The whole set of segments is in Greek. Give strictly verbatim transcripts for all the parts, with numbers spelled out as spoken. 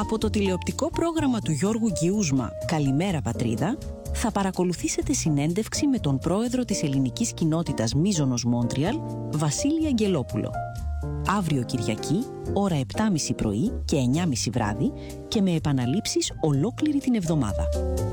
Από το τηλεοπτικό πρόγραμμα του Γιώργου Γκιούσμα «Καλημέρα Πατρίδα» θα παρακολουθήσετε συνέντευξη με τον πρόεδρο της ελληνικής κοινότητας Μίζωνος Μόντριαλ, Βασίλη Αγγελόπουλο. Αύριο Κυριακή, ώρα επτά και μισή πρωί και εννιά και μισή βράδυ και με επαναλήψεις ολόκληρη την εβδομάδα.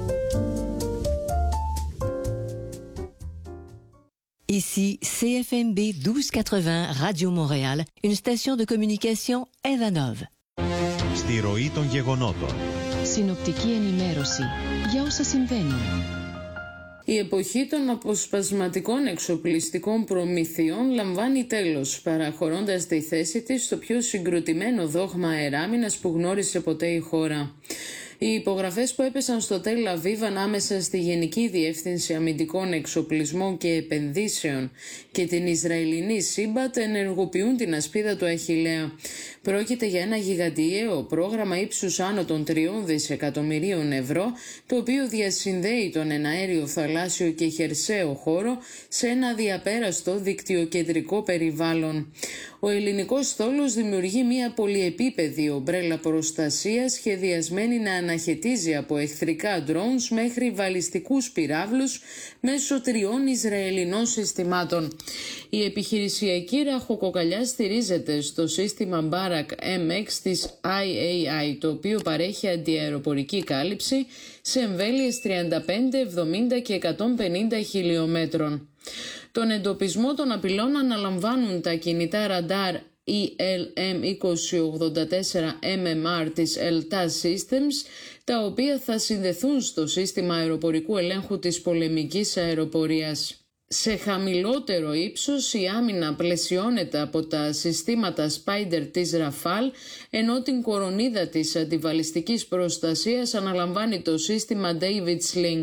Ici C F M B douze quatre-vingts Radio Montréal, une station de communication Evanov. Στη ροή των γεγονότων. Συνοπτική ενημέρωση για όσα συμβαίνουν. Η εποχή των αποσπασματικών εξοπλιστικών προμηθειών λαμβάνει τέλος, παραχωρώντας τη θέση της στο πιο συγκροτημένο δόγμα αεράμινας που γνώρισε ποτέ η χώρα. Οι υπογραφές που έπεσαν στο Τελ Αβίβ ανάμεσα στη Γενική Διεύθυνση Αμυντικών Εξοπλισμών και Επενδύσεων και την Ισραηλινή Σύμπατ ενεργοποιούν την ασπίδα του Αχιλλέα. Πρόκειται για ένα γιγαντιαίο πρόγραμμα ύψους άνω των τριών δισεκατομμυρίων ευρώ, το οποίο διασυνδέει τον εναέριο, θαλάσσιο και χερσαίο χώρο σε ένα διαπέραστο δικτυοκεντρικό περιβάλλον. Ο ελληνικός στόλος δημιουργεί μια πολυεπίπεδη ομπρέλα προστασίας σχεδιασμένη να αναχαιτίζει από εχθρικά drones μέχρι βαλιστικούς πυράβλους μέσω τριών Ισραηλινών συστημάτων. Η επιχειρησιακή ραχοκοκαλιά στηρίζεται στο σύστημα Barak εμ εξ της άι έι άι, το οποίο παρέχει αντιαεροπορική κάλυψη σε εμβέλειες τριάντα πέντε, εβδομήντα και εκατόν πενήντα χιλιομέτρων. Τον εντοπισμό των απειλών αναλαμβάνουν τα κινητά ραντάρ ι ελ εμ είκοσι ογδόντα τέσσερα εμ εμ αρ της Elta Systems, τα οποία θα συνδεθούν στο σύστημα αεροπορικού ελέγχου της πολεμικής αεροπορίας. Σε χαμηλότερο ύψος η άμυνα πλαισιώνεται από τα συστήματα Spider της Rafale, ενώ την κορονίδα της αντιβαλιστικής προστασίας αναλαμβάνει το σύστημα David Sling.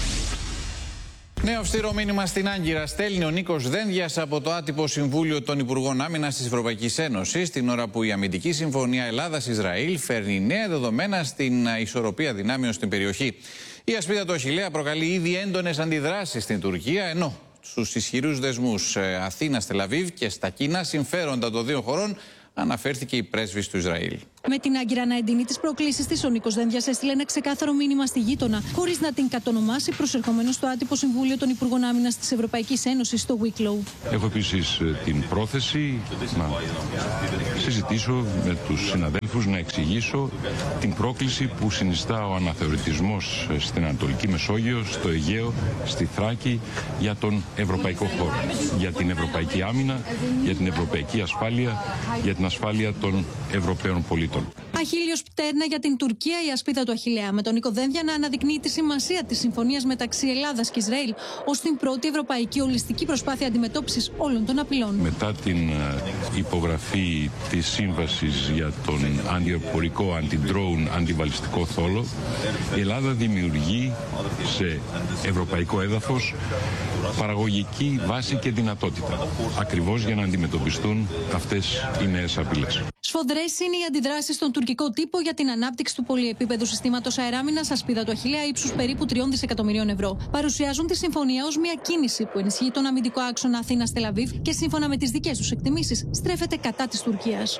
Νέο αυστηρό μήνυμα στην Άγκυρα στέλνει ο Νίκος Δένδιας από το άτυπο Συμβούλιο των Υπουργών Άμυνας της Ευρωπαϊκής Ένωσης, την ώρα που η αμυντική συμφωνία Ελλάδας-Ισραήλ φέρνει νέα δεδομένα στην ισορροπία δυνάμεων στην περιοχή. Η ασπίδα του Αχιλλέα προκαλεί ήδη έντονες αντιδράσεις στην Τουρκία, ενώ στους ισχυρούς δεσμούς Αθήνας-Τελ Αβίβ και στα κοινά συμφέροντα των δύο χωρών αναφέρθηκε η πρέσβης του Ισραήλ. Με την Άγκυρα να εντείνει τις προκλήσεις της, ο Νίκος Δένδιας έστειλε ένα ξεκάθαρο μήνυμα στη γείτονα, χωρίς να την κατονομάσει, προσερχομένο στο άτυπο Συμβούλιο των Υπουργών Άμυνας της Ευρωπαϊκής Ένωσης στο Wicklow. Έχω επίσης την πρόθεση να συζητήσω με τους συναδέλφους, να εξηγήσω την πρόκληση που συνιστά ο αναθεωρητισμός στην Ανατολική Μεσόγειο, στο Αιγαίο, στη Θράκη, για τον ευρωπαϊκό χώρο, για την ευρωπαϊκή άμυνα, για την ευρωπαϊκή ασφάλεια, για την ασφάλεια των Ευρωπαίων πολίτων. Αχίλιος πτέρνα για την Τουρκία η ασπίδα του Αχιλλέα, με τον Νίκο Δένδια να αναδεικνύει τη σημασία της συμφωνίας μεταξύ Ελλάδας και Ισραήλ ως την πρώτη ευρωπαϊκή ολιστική προσπάθεια αντιμετώπισης όλων των απειλών. Μετά την υπογραφή της σύμβασης για τον αντιεροπορικό, αντι-drone, αντιβαλιστικό θόλο, η Ελλάδα δημιουργεί σε ευρωπαϊκό έδαφος παραγωγική βάση και δυνατότητα, ακριβώς για να αντιμετωπιστούν αυτές οι νέες απειλές. Σφοδρές είναι οι αντιδράσεις στον τουρκικό τύπο για την ανάπτυξη του πολυεπίπεδου συστήματος αεράμινας ασπίδα του Αχιλλέα ύψους περίπου τριών δισεκατομμυρίων ευρώ. Παρουσιάζουν τη συμφωνία ως μια κίνηση που ενισχύει τον αμυντικό άξονα Αθήνας-Τελ Αβίβ και σύμφωνα με τις δικές τους εκτιμήσεις στρέφεται κατά της Τουρκίας.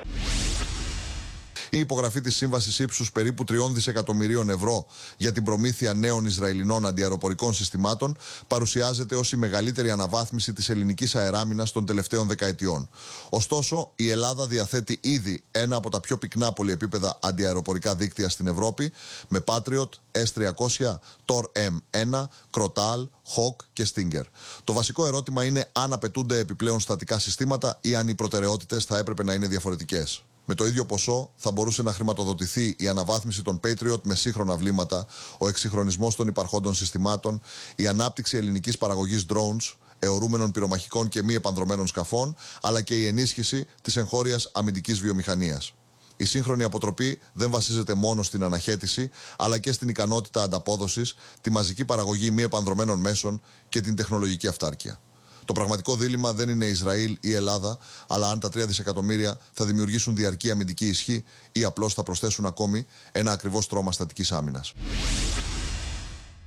Η υπογραφή της σύμβασης ύψους περίπου τριών δισεκατομμυρίων ευρώ για την προμήθεια νέων Ισραηλινών αντιαεροπορικών συστημάτων παρουσιάζεται ως η μεγαλύτερη αναβάθμιση της ελληνικής αεράμινας των τελευταίων δεκαετιών. Ωστόσο, η Ελλάδα διαθέτει ήδη ένα από τα πιο πυκνά πολυεπίπεδα αντιαεροπορικά δίκτυα στην Ευρώπη, με Patriot, ες τριακόσια, Τορ εμ ένα, Crotal, Hawk και Stinger. Το βασικό ερώτημα είναι αν απαιτούνται επιπλέον στατικά συστήματα ή αν οι προτεραιότητες θα έπρεπε να είναι διαφορετικές. Με το ίδιο ποσό θα μπορούσε να χρηματοδοτηθεί η αναβάθμιση των Patriot με σύγχρονα βλήματα, ο εξυγχρονισμός των υπαρχόντων συστημάτων, η ανάπτυξη ελληνικής παραγωγής drones, αιωρούμενων πυρομαχικών και μη επανδρομένων σκαφών, αλλά και η ενίσχυση της εγχώριας αμυντικής βιομηχανίας. Η σύγχρονη αποτροπή δεν βασίζεται μόνο στην αναχέτηση, αλλά και στην ικανότητα ανταπόδοσης, τη μαζική παραγωγή μη επανδρομένων μέσων και την τεχνολογική αυτάρκεια. Το πραγματικό δίλημμα δεν είναι Ισραήλ ή Ελλάδα, αλλά αν τα τρία δισεκατομμύρια θα δημιουργήσουν διαρκή αμυντική ισχύ ή απλώς θα προσθέσουν ακόμη ένα ακριβώς στρώμα στατικής άμυνας.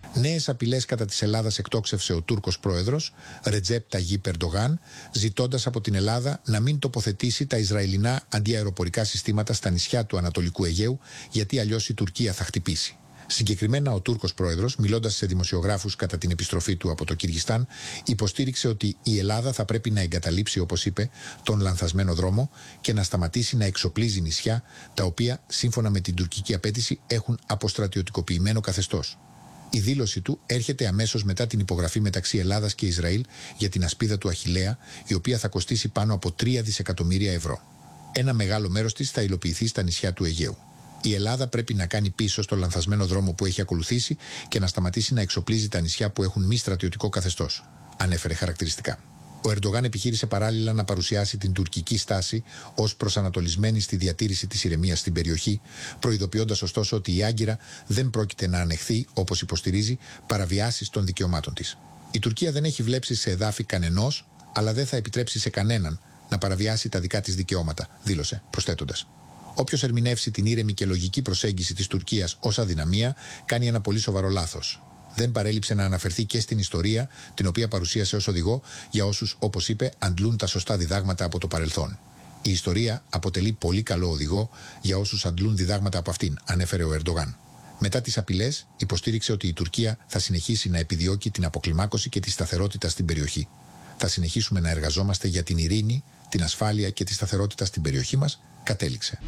Νέες απειλές κατά της Ελλάδας εκτόξευσε ο Τούρκος πρόεδρος Ρετζέπ Ταγίπ Ερντογάν, ζητώντας από την Ελλάδα να μην τοποθετήσει τα Ισραηλινά αντιαεροπορικά συστήματα στα νησιά του Ανατολικού Αιγαίου, γιατί αλλιώς η Τουρκία θα χτυπήσει. Συγκεκριμένα, ο Τούρκος πρόεδρος, μιλώντας σε δημοσιογράφους κατά την επιστροφή του από το Κυργιστάν, υποστήριξε ότι η Ελλάδα θα πρέπει να εγκαταλείψει, όπως είπε, τον λανθασμένο δρόμο και να σταματήσει να εξοπλίζει νησιά, τα οποία, σύμφωνα με την τουρκική απέτηση, έχουν αποστρατιωτικοποιημένο καθεστώς. Η δήλωση του έρχεται αμέσως μετά την υπογραφή μεταξύ Ελλάδας και Ισραήλ για την ασπίδα του Αχιλλέα, η οποία θα κοστίσει πάνω από τρία δισεκατομμύρια ευρώ. Ένα μεγάλο μέρος της θα υλοποιηθεί στα νησιά του Αιγαίου. Η Ελλάδα πρέπει να κάνει πίσω στο λανθασμένο δρόμο που έχει ακολουθήσει και να σταματήσει να εξοπλίζει τα νησιά που έχουν μη στρατιωτικό καθεστώς, ανέφερε χαρακτηριστικά. Ο Ερντογάν επιχείρησε παράλληλα να παρουσιάσει την τουρκική στάση ως προσανατολισμένη στη διατήρηση της ηρεμίας στην περιοχή, προειδοποιώντας ωστόσο ότι η Άγκυρα δεν πρόκειται να ανεχθεί, όπως υποστηρίζει, παραβιάσεις των δικαιωμάτων της. Η Τουρκία δεν έχει βλέψει σε εδάφη κανενός, αλλά δεν θα επιτρέψει σε κανέναν να παραβιάσει τα δικά της δικαιώματα, δήλωσε, προσθέτοντας. Όποιος ερμηνεύσει την ήρεμη και λογική προσέγγιση της Τουρκίας ως αδυναμία, κάνει ένα πολύ σοβαρό λάθος. Δεν παρέλειψε να αναφερθεί και στην ιστορία, την οποία παρουσίασε ως οδηγό για όσους, όπως είπε, αντλούν τα σωστά διδάγματα από το παρελθόν. Η ιστορία αποτελεί πολύ καλό οδηγό για όσους αντλούν διδάγματα από αυτήν, ανέφερε ο Ερντογάν. Μετά τις απειλές, υποστήριξε ότι η Τουρκία θα συνεχίσει να επιδιώκει την αποκλιμάκωση και τη σταθερότητα στην περιοχή. Θα συνεχίσουμε να εργαζόμαστε για την ειρήνη, την ασφάλεια και τη σταθερότητα στην περιοχή μας, κατέληξε.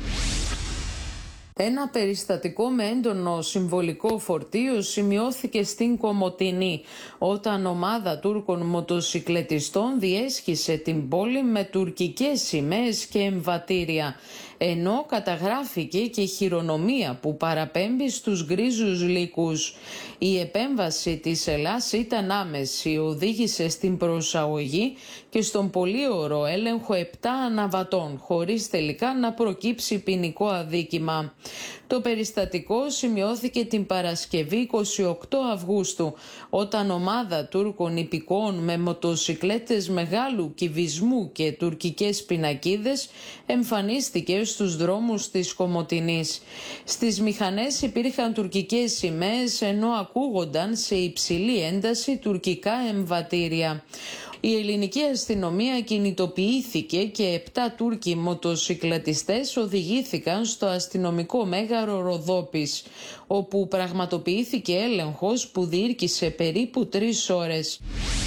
Ένα περιστατικό με έντονο συμβολικό φορτίο σημειώθηκε στην Κομοτηνή, όταν ομάδα Τούρκων μοτοσικλετιστών διέσχισε την πόλη με τουρκικές σημαίες και εμβατήρια, ενώ καταγράφηκε και χειρονομία που παραπέμπει στους γκρίζους λύκους. Η επέμβαση της Ελλάς ήταν άμεση, οδήγησε στην προσαγωγή και στον πολύωρο έλεγχο επτά αναβατών, χωρίς τελικά να προκύψει ποινικό αδίκημα. Το περιστατικό σημειώθηκε την Παρασκευή είκοσι οκτώ Αυγούστου, όταν ομάδα Τούρκων υπηκόων με μοτοσικλέτες μεγάλου κυβισμού και τουρκικές πινακίδες εμφανίστηκε στους δρόμους της Κομοτηνής. Στις μηχανές υπήρχαν τουρκικές σημαίες, ενώ ακούγονταν σε υψηλή ένταση τουρκικά εμβατήρια. Η ελληνική αστυνομία κινητοποιήθηκε και επτά Τούρκοι μοτοσικλετιστές οδηγήθηκαν στο αστυνομικό μέγαρο Ροδόπης, όπου πραγματοποιήθηκε έλεγχος που διήρκησε περίπου τρεις ώρες.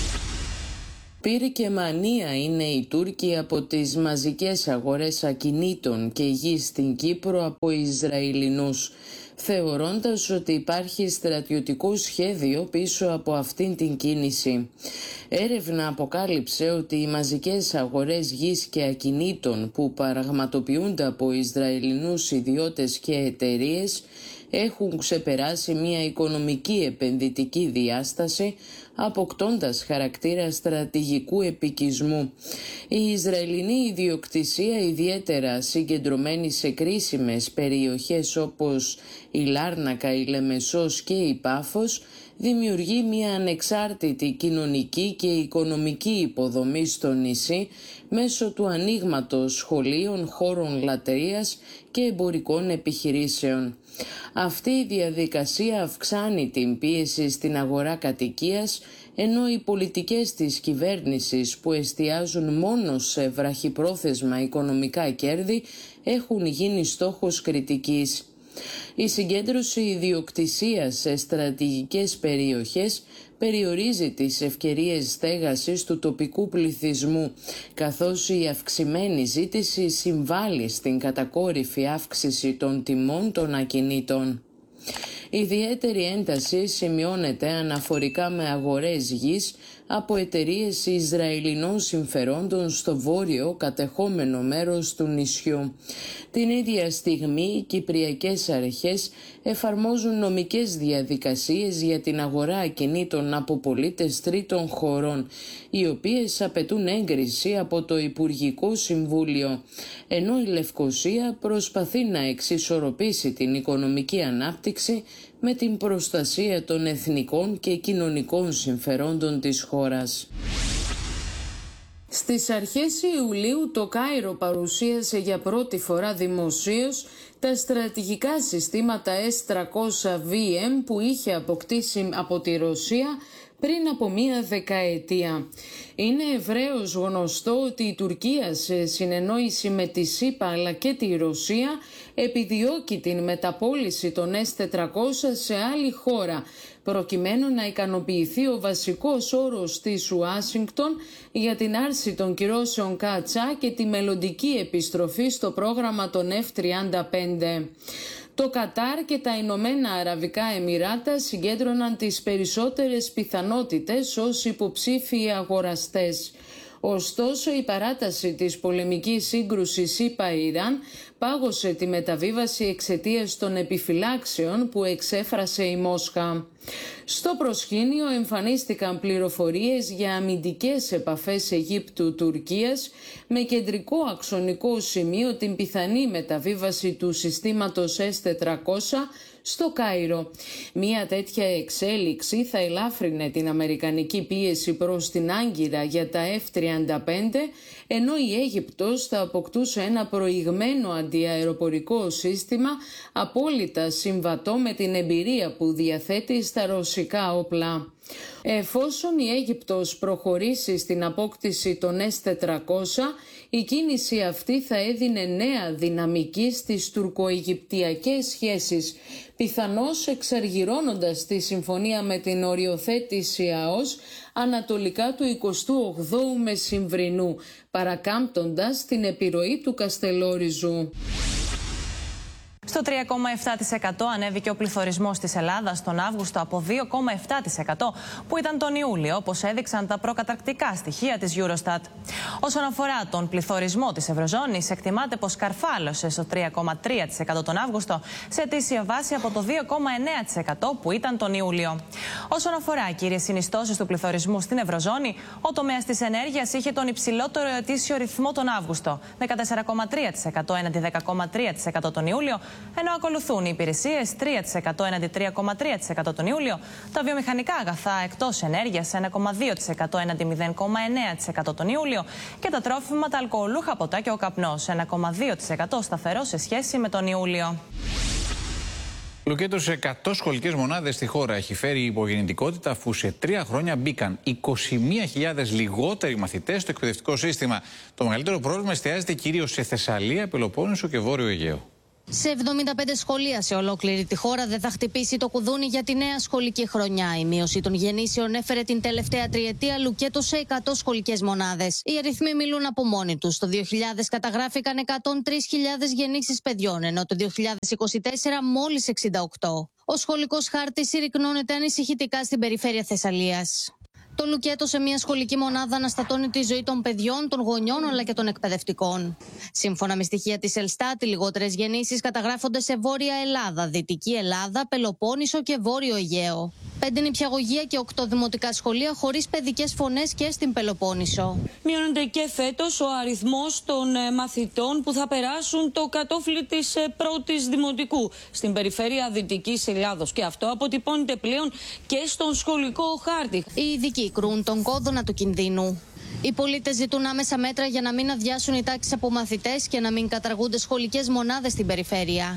Πήρη μανία είναι οι Τούρκοι από τις μαζικές αγορές ακινήτων και γης στην Κύπρο από Ισραηλινούς, θεωρώντας ότι υπάρχει στρατιωτικό σχέδιο πίσω από αυτήν την κίνηση. Έρευνα αποκάλυψε ότι οι μαζικές αγορές γης και ακινήτων που πραγματοποιούνται από Ισραηλινούς ιδιώτες και εταιρείες έχουν ξεπεράσει μια οικονομική επενδυτική διάσταση, αποκτώντας χαρακτήρα στρατηγικού επικισμού. Η Ισραηλινή ιδιοκτησία, ιδιαίτερα συγκεντρωμένη σε κρίσιμες περιοχές όπως η Λάρνακα, η Λεμεσός και η Πάφος, δημιουργεί μια ανεξάρτητη κοινωνική και οικονομική υποδομή στο νησί μέσω του ανοίγματος σχολείων, χώρων λατρείας και εμπορικών επιχειρήσεων. Αυτή η διαδικασία αυξάνει την πίεση στην αγορά κατοικίας, ενώ οι πολιτικές της κυβέρνησης που εστιάζουν μόνο σε βραχυπρόθεσμα οικονομικά κέρδη έχουν γίνει στόχος κριτικής. Η συγκέντρωση ιδιοκτησίας σε στρατηγικές περιοχές περιορίζει τις ευκαιρίες στέγασης του τοπικού πληθυσμού, καθώς η αυξημένη ζήτηση συμβάλλει στην κατακόρυφη αύξηση των τιμών των ακινήτων. Ιδιαίτερη ένταση σημειώνεται αναφορικά με αγορές γης από εταιρείες Ισραηλινών συμφερόντων στο βόρειο κατεχόμενο μέρος του νησιού. Την ίδια στιγμή οι κυπριακές αρχές εφαρμόζουν νομικές διαδικασίες για την αγορά ακινήτων από πολίτες τρίτων χωρών, οι οποίες απαιτούν έγκριση από το Υπουργικό Συμβούλιο, ενώ η Λευκοσία προσπαθεί να εξισορροπήσει την οικονομική ανάπτυξη με την προστασία των εθνικών και κοινωνικών συμφερόντων της χώρας. Στις αρχές Ιουλίου το Κάιρο παρουσίασε για πρώτη φορά δημοσίως τα στρατηγικά συστήματα ες τριακόσια βι εμ που είχε αποκτήσει από τη Ρωσία πριν από μία δεκαετία. Είναι ευρέως γνωστό ότι η Τουρκία, σε συνεννόηση με τη ΣΥΠΑ αλλά και τη Ρωσία, επιδιώκει την μεταπώληση των ες τετρακόσια σε άλλη χώρα, προκειμένου να ικανοποιηθεί ο βασικός όρος της Ουάσιγκτον για την άρση των κυρώσεων ΚΑΤΣΑ και τη μελλοντική επιστροφή στο πρόγραμμα των εφ τριάντα πέντε. Το Κατάρ και τα Ηνωμένα Αραβικά Εμιράτα συγκέντρωναν τις περισσότερες πιθανότητες ως υποψήφιοι αγοραστές. Ωστόσο, η παράταση της πολεμικής σύγκρουσης ΗΠΑ-Ιράν πάγωσε τη μεταβίβαση εξαιτίας των επιφυλάξεων που εξέφρασε η Μόσχα. Στο προσκήνιο εμφανίστηκαν πληροφορίες για αμυντικές επαφές Αιγύπτου-Τουρκίας με κεντρικό αξονικό σημείο την πιθανή μεταβίβαση του συστήματος ες τετρακόσια στο Κάιρο. Μία τέτοια εξέλιξη θα ελάφρυνε την αμερικανική πίεση προς την Άγκυρα για τα εφ τριάντα πέντε, ενώ η Αίγυπτος θα αποκτούσε ένα προηγμένο αντιαεροπορικό σύστημα απόλυτα συμβατό με την εμπειρία που διαθέτει στα ρωσικά όπλα. Εφόσον η Αίγυπτος προχωρήσει στην απόκτηση των ες τετρακόσια, η κίνηση αυτή θα έδινε νέα δυναμική στις τουρκο-αιγυπτιακές σχέσεις, πιθανώς εξαργυρώνοντας τη συμφωνία με την οριοθέτηση ΑΟΣ ανατολικά του εικοστού ογδόου Μεσημβρινού, παρακάμπτοντας την επιρροή του Καστελόριζου. Στο τρία κόμμα επτά τοις εκατό ανέβηκε ο πληθωρισμός της Ελλάδας τον Αύγουστο από δύο κόμμα επτά τοις εκατό που ήταν τον Ιούλιο, όπως έδειξαν τα προκαταρκτικά στοιχεία της Eurostat. Όσον αφορά τον πληθωρισμό της Ευρωζώνης, εκτιμάται πως καρφάλωσε στο τρία κόμμα τρία τοις εκατό τον Αύγουστο, σε ετήσια βάση από το δύο κόμμα εννέα τοις εκατό που ήταν τον Ιούλιο. Όσον αφορά κύριες συνιστώσεις του πληθωρισμού στην Ευρωζώνη, ο τομέας της ενέργειας είχε τον υψηλότερο ετήσιο ρυθμό τον Αύγουστο, δεκατέσσερα κόμμα τρία τοις εκατό έναντι δέκα κόμμα τρία τοις εκατό τον Ιούλιο, ενώ ακολουθούν οι υπηρεσίες τρία τοις εκατό έναντι τρία κόμμα τρία τοις εκατό τον Ιούλιο, τα βιομηχανικά αγαθά εκτός ενέργειας ένα κόμμα δύο τοις εκατό έναντι μηδέν κόμμα εννέα τοις εκατό τον Ιούλιο και τα τρόφιμα, τα αλκοολούχα ποτά και ο καπνός ένα κόμμα δύο τοις εκατό σταθερό σε σχέση με τον Ιούλιο. Λουκέτο, σε εκατό σχολικές μονάδες στη χώρα έχει φέρει η υπογεννητικότητα, αφού σε τρία χρόνια μπήκαν είκοσι μία χιλιάδες λιγότεροι μαθητές στο εκπαιδευτικό σύστημα. Το μεγαλύτερο πρόβλημα εστιάζεται κυρίως σε Θεσσαλία, Πελοπόννησο και Βόρειο Αιγαίο. Σε εβδομήντα πέντε σχολεία σε ολόκληρη τη χώρα δεν θα χτυπήσει το κουδούνι για τη νέα σχολική χρονιά. Η μείωση των γεννήσεων έφερε την τελευταία τριετία Λουκέτο σε εκατό σχολικές μονάδες. Οι αριθμοί μιλούν από μόνοι τους. Το δύο χιλιάδες καταγράφηκαν εκατόν τρεις χιλιάδες γεννήσεις παιδιών, ενώ το δύο χιλιάδες είκοσι τέσσερα μόλις εξήντα οκτώ. Ο σχολικός χάρτης συρρυκνώνεται ανησυχητικά στην περιφέρεια Θεσσαλίας. Το Λουκέτο σε μια σχολική μονάδα αναστατώνει τη ζωή των παιδιών, των γονιών αλλά και των εκπαιδευτικών. Σύμφωνα με στοιχεία της Ελστάτ, οι λιγότερες γεννήσεις καταγράφονται σε Βόρεια Ελλάδα, Δυτική Ελλάδα, Πελοπόννησο και Βόρειο Αιγαίο. Πέντε νηπιαγωγεία και οκτώ δημοτικά σχολεία χωρίς παιδικές φωνές και στην Πελοπόννησο. Μειώνεται και φέτος ο αριθμός των μαθητών που θα περάσουν το κατόφλι της πρώτης δημοτικού στην περιφέρεια Δυτικής Ελλάδος. Και αυτό αποτυπώνεται πλέον και στον σχολικό χάρτη. Οι ειδικοί κρούν τον κόδωνα του κινδύνου. Οι πολίτες ζητούν άμεσα μέτρα για να μην αδειάσουν οι τάξεις από μαθητές και να μην καταργούνται σχολικές μονάδες στην περιφέρεια.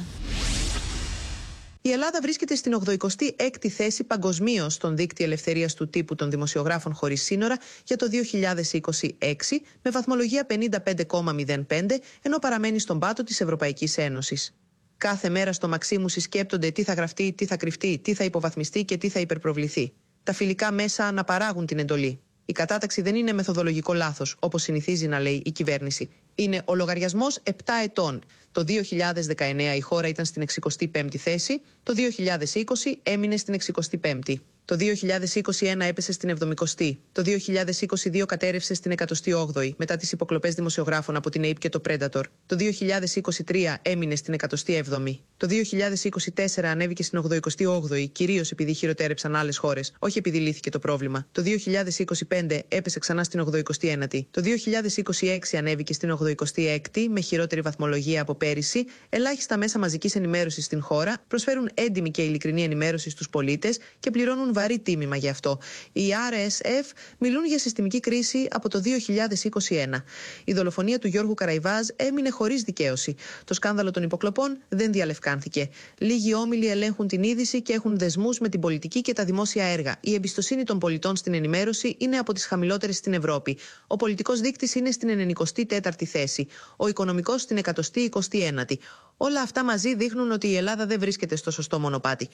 Η Ελλάδα βρίσκεται στην ογδοηκοστή έκτη θέση παγκοσμίως στον δίκτυο ελευθερίας του τύπου των δημοσιογράφων χωρίς σύνορα για το δύο χιλιάδες είκοσι έξι με βαθμολογία πενήντα πέντε κόμμα μηδέν πέντε, ενώ παραμένει στον πάτο της Ευρωπαϊκής Ένωσης. Κάθε μέρα στο Μαξίμου συσκέπτονται τι θα γραφτεί, τι θα κρυφτεί, τι θα υποβαθμιστεί και τι θα υπερπροβληθεί. Τα φιλικά μέσα αναπαράγουν την εντολή. Η κατάταξη δεν είναι μεθοδολογικό λάθος, όπως συνηθίζει να λέει η κυβέρνηση. Είναι ο λογαριασμός επτά ετών. Το δύο χιλιάδες δεκαεννέα η χώρα ήταν στην εξηκοστή πέμπτη θέση, το δύο χιλιάδες είκοσι έμεινε στην εξηκοστή πέμπτη. Το δύο χιλιάδες είκοσι ένα έπεσε στην εβδομηκοστή. Το δύο χιλιάδες είκοσι δύο κατέρευσε στην εκατοστή όγδοη μετά τις υποκλοπές δημοσιογράφων από την ΕΙΠ και το Predator. Το δύο χιλιάδες είκοσι τρία έμεινε στην εκατοστή έβδομη. Το δύο χιλιάδες είκοσι τέσσερα ανέβηκε στην ογδοηκοστή όγδοη, κυρίως επειδή χειροτέρεψαν άλλες χώρες, όχι επειδή λύθηκε το πρόβλημα. Το δύο χιλιάδες είκοσι πέντε έπεσε ξανά στην ογδοηκοστή ένατη. Το δύο χιλιάδες είκοσι έξι ανέβηκε στην ογδοηκοστή έκτη με χειρότερη βαθμολογία από πέρυσι. Ελάχιστα μέσα μαζικής ενημέρωσης στην χώρα προσφέρουν έντιμη και ειλικρινή ενημέρωση στους πολίτες και πληρώνουν βαρύ τίμημα γι' αυτό. Οι αρ ες εφ μιλούν για συστημική κρίση από το δύο χιλιάδες είκοσι ένα. Η δολοφονία του Γιώργου Καραϊβάζ έμεινε χωρίς δικαίωση. Το σκάνδαλο των υποκλοπών δεν διαλευκάνθηκε. Λίγοι όμιλοι ελέγχουν την είδηση και έχουν δεσμούς με την πολιτική και τα δημόσια έργα. Η εμπιστοσύνη των πολιτών στην ενημέρωση είναι από τις χαμηλότερες στην Ευρώπη. Ο πολιτικός δείκτης είναι στην ενενηκοστή τέταρτη θέση. Ο οικονομικός στην εκατοστή εικοστή ένατη. Όλα αυτά μαζί δείχνουν ότι η Ελλάδα δεν βρίσκεται στο σωστό μονοπάτι.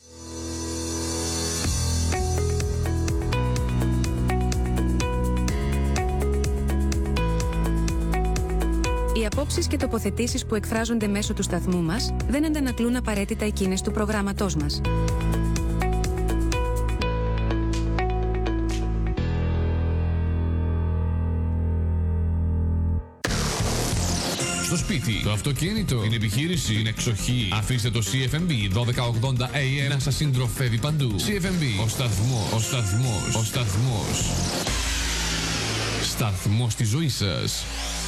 Οι απόψεις και τοποθετήσεις που εκφράζονται μέσω του σταθμού μας δεν αντανακλούν απαραίτητα εκείνες του προγράμματός μας. Στο σπίτι, το αυτοκίνητο, την επιχείρηση, την εξοχή. Αφήστε το σι εφ εμ μπι δώδεκα ογδόντα έι εμ να σας συντροφεύει παντού. σι εφ εμ μπι, ο σταθμός, ο σταθμός, ο σταθμός. Σταθμός της ζωής σας.